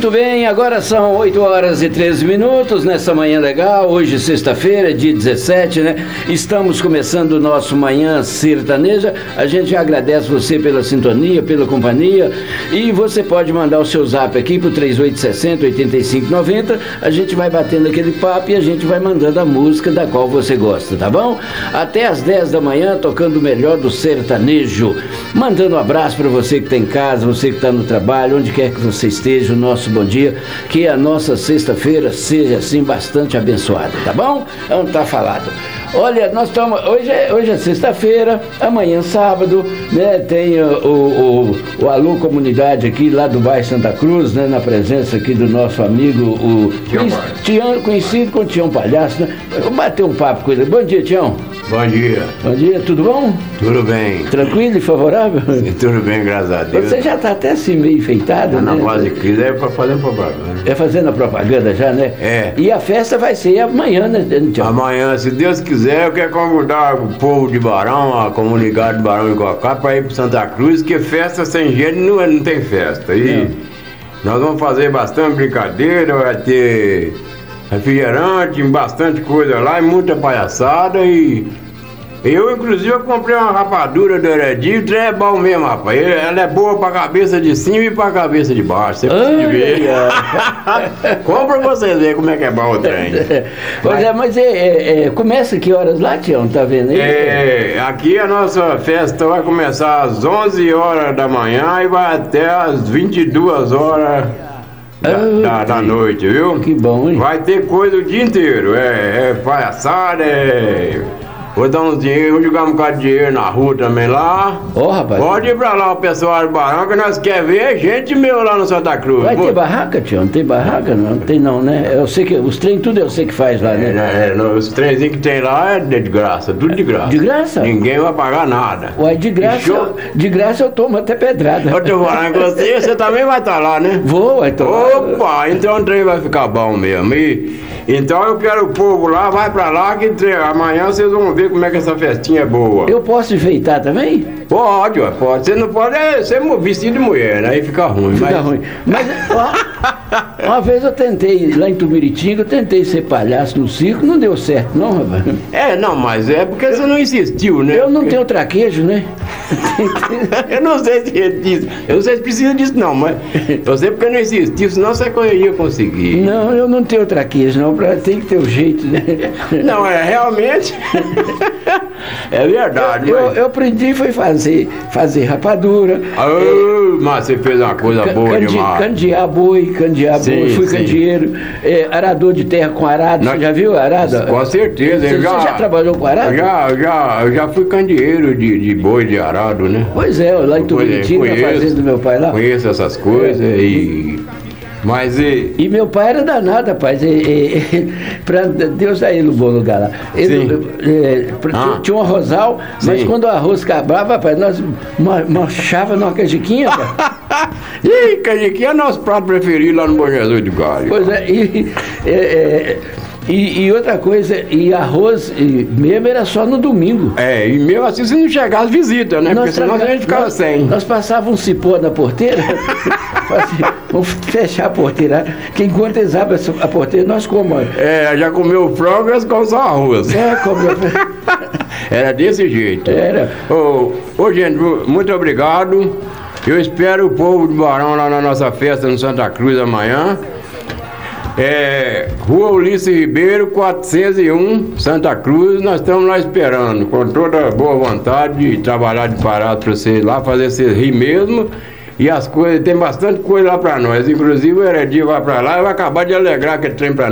Muito bem, agora são 8 horas e 13 minutos, nessa manhã legal, hoje sexta-feira, dia 17, né? Estamos começando o nosso Manhã Sertaneja. A gente agradece você pela sintonia, pela companhia, e você pode mandar o seu zap aqui pro 3860-8590, a gente vai batendo aquele papo e a gente vai mandando a música da qual você gosta, tá bom? Até às 10 da manhã, tocando o melhor do sertanejo. Mandando um abraço para você que está em casa, você que está no trabalho, onde quer que você esteja, o nosso bom dia, que a nossa sexta-feira seja assim bastante abençoada, tá bom? Então tá falado. Olha, nós estamos, hoje é sexta-feira, amanhã sábado, né, tem o Alô Comunidade aqui lá do bairro Santa Cruz, né, na presença aqui do nosso amigo, o Tião, conhecido como Tião Palhaço, né? Vou bater um papo com ele. Bom dia, Tião. Bom dia. Bom dia, tudo bom? Tudo bem. Tranquilo e favorável? Tudo bem, graças a Deus. Você já está até assim meio enfeitado, né? Na fase de crise é para fazer propaganda. É fazendo a propaganda já, né? É. E a festa vai ser amanhã, né, Tião? Amanhã, se Deus quiser, eu quero convidar o povo de Barão, a comunidade de Barão e Cocá, para ir para Santa Cruz, que festa sem gente não tem festa. E nós vamos fazer bastante brincadeira, vai ter refrigerante, bastante coisa lá, e muita palhaçada. E eu, inclusive, eu comprei uma rapadura do Heredia, o trem é bom mesmo, rapaz. Ela é boa pra cabeça de cima e pra cabeça de baixo, você precisa ver. Compra pra vocês verem como é que é bom o trem. Mas começa que horas lá, Tião? Tá vendo aí? Aqui a nossa festa vai começar às 11 horas da manhã e vai até às 22 horas da noite, viu? Que bom, hein? Vai ter coisa o dia inteiro, palhaçada, vou dar um dinheiro, vou jogar um bocado de dinheiro na rua também lá. Rapaz. Pode ir pra lá o pessoal de Barão, que nós queremos ver gente meu lá no Santa Cruz. Vai ter barraca, Tião? Não tem barraca? Não tem não, né? Eu sei que os trem tudo eu sei que faz lá, né? Os trenzinhos que tem lá é de graça, tudo de graça. De graça? Ninguém vai pagar nada. Ué, de graça eu tomo até pedrada. Eu tô falando com você também vai estar lá, né? Vou, então. Opa, então o trem vai ficar bom mesmo. Então eu quero o povo lá, vai pra lá, que amanhã vocês vão ver como é que essa festinha é boa. Eu posso enfeitar também? Pode. Você não pode ser vestido de mulher, né? Aí fica ruim. Fica ruim. Mas uma vez eu tentei, lá em Tumiritinga, eu tentei ser palhaço no circo, não deu certo não, rapaz. Não, mas é porque você não insistiu, né? Eu não tenho traquejo, né? Eu não sei se é disso. Eu não sei se precisa disso não, mas eu sei porque não insistiu, senão você ia conseguir. Não, eu não tenho traquejo não, tem que ter o jeito, né? Não, realmente. É verdade. Eu aprendi foi fazer rapadura. Mas você fez uma coisa boa demais. Candear boi, fui candeeiro, arador de terra com arado, você já viu arado? Com certeza. Você já trabalhou com arado? Eu já fui candeeiro de boi, de arado, né? Pois é, lá em Tumiritinga, na fazenda do meu pai lá. Conheço essas coisas E meu pai era danado, rapaz. Pra Deus dar ele um bom lugar lá. Tinha um arrozal, mas quando o arroz acabava, rapaz, nós marchava numa canjiquinha, rapaz. Ih, canjiquinha é nosso prato preferido lá no Bom Jesus de Galho. Pois e outra coisa, e arroz mesmo era só no domingo. E mesmo assim se não chegar as visitas, né? Porque senão a gente ficava sem. Nós passávamos um cipó na porteira, vamos fechar a porteira, que enquanto eles abrem a porteira, nós comemos. Já comeu o frango e eles comem só arroz. Comeu. Era desse jeito. Era. Gente, muito obrigado. Eu espero o povo de Barão lá na nossa festa no Santa Cruz amanhã. Rua Ulisses Ribeiro, 401, Santa Cruz. Nós estamos lá esperando, com toda boa vontade de trabalhar de parado para vocês lá, fazer vocês rir mesmo. E as coisas, tem bastante coisa lá para nós. Inclusive o Heredia vai para lá e vai acabar de alegrar aquele trem para nós.